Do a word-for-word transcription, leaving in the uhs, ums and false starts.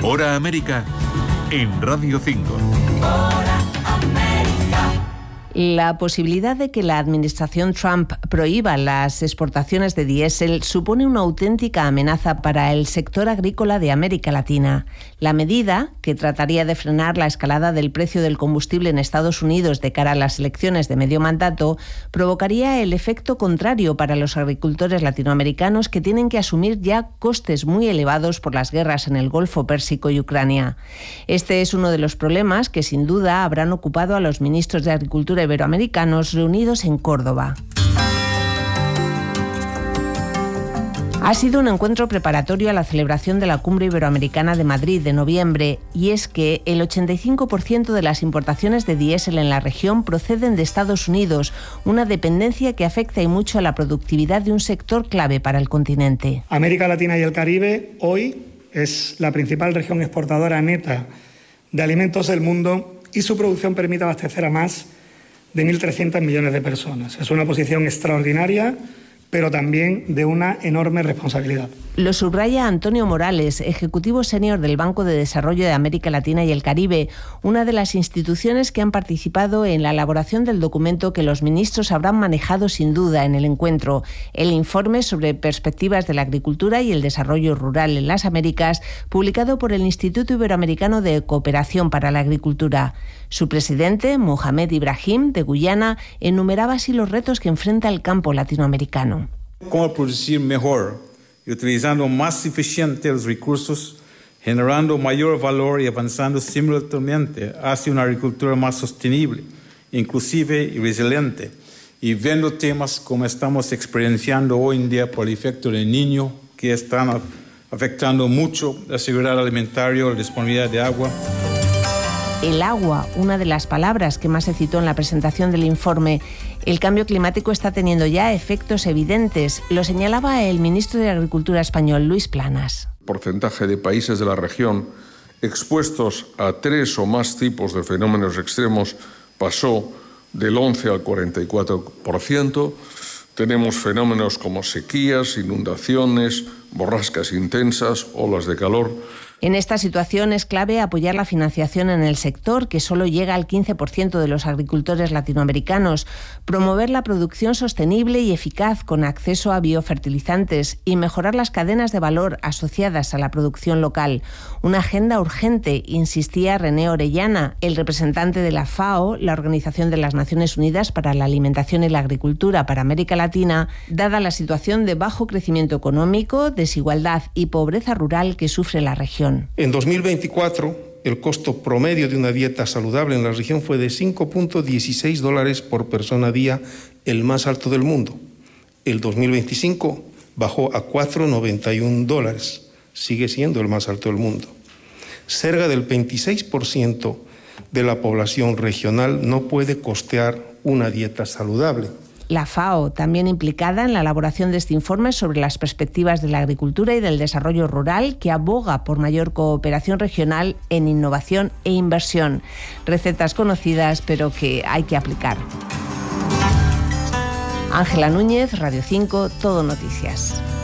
Hora América en Radio cinco. Hora América. La posibilidad de que la administración Trump prohíba las exportaciones de diésel supone una auténtica amenaza para el sector agrícola de América Latina. La medida, que trataría de frenar la escalada del precio del combustible en Estados Unidos de cara a las elecciones de medio mandato, provocaría el efecto contrario para los agricultores latinoamericanos que tienen que asumir ya costes muy elevados por las guerras en el Golfo Pérsico y Ucrania. Este es uno de los problemas que sin duda habrán ocupado a los ministros de Agricultura iberoamericanos reunidos en Córdoba. Ha sido un encuentro preparatorio a la celebración de la Cumbre Iberoamericana de Madrid de noviembre, y es que el ochenta y cinco por ciento de las importaciones de diésel en la región proceden de Estados Unidos, una dependencia que afecta y mucho a la productividad de un sector clave para el continente. América Latina y el Caribe hoy es la principal región exportadora neta de alimentos del mundo y su producción permite abastecer a más de mil trescientos millones de personas. Es una posición extraordinaria, pero también de una enorme responsabilidad. Lo subraya Antonio Morales, ejecutivo senior del Banco de Desarrollo de América Latina y el Caribe, una de las instituciones que han participado en la elaboración del documento que los ministros habrán manejado sin duda en el encuentro, el informe sobre perspectivas de la agricultura y el desarrollo rural en las Américas, publicado por el Instituto Iberoamericano de Cooperación para la Agricultura. Su presidente, Mohamed Ibrahim, de Guyana, enumeraba así los retos que enfrenta el campo latinoamericano. ¿Cómo producir mejor y utilizando más eficiente los recursos, generando mayor valor y avanzando simultáneamente hacia una agricultura más sostenible, inclusive y resiliente, y viendo temas como estamos experienciando hoy en día por el efecto del Niño, que están afectando mucho la seguridad alimentaria, la disponibilidad de agua? El agua, una de las palabras que más se citó en la presentación del informe. El cambio climático está teniendo ya efectos evidentes, lo señalaba el ministro de Agricultura español, Luis Planas. El porcentaje de países de la región expuestos a tres o más tipos de fenómenos extremos pasó del once al cuarenta y cuatro por ciento. Tenemos fenómenos como sequías, inundaciones, borrascas intensas, olas de calor. En esta situación es clave apoyar la financiación en el sector, que solo llega al quince por ciento de los agricultores latinoamericanos, promover la producción sostenible y eficaz con acceso a biofertilizantes y mejorar las cadenas de valor asociadas a la producción local. Una agenda urgente, insistía René Orellana, el representante de la FAO, la Organización de las Naciones Unidas para la Alimentación y la Agricultura para América Latina, dada la situación de bajo crecimiento económico, desigualdad y pobreza rural que sufre la región. En dos mil veinticuatro, el costo promedio de una dieta saludable en la región fue de cinco punto dieciséis dólares por persona día, el más alto del mundo. El dos mil veinticinco bajó a cuatro punto noventa y uno dólares, sigue siendo el más alto del mundo. Cerca del veintiséis por ciento de la población regional no puede costear una dieta saludable. La FAO, también implicada en la elaboración de este informe sobre las perspectivas de la agricultura y del desarrollo rural, que aboga por mayor cooperación regional en innovación e inversión. Recetas conocidas, pero que hay que aplicar. Ángela Núñez, Radio cinco, Todo Noticias.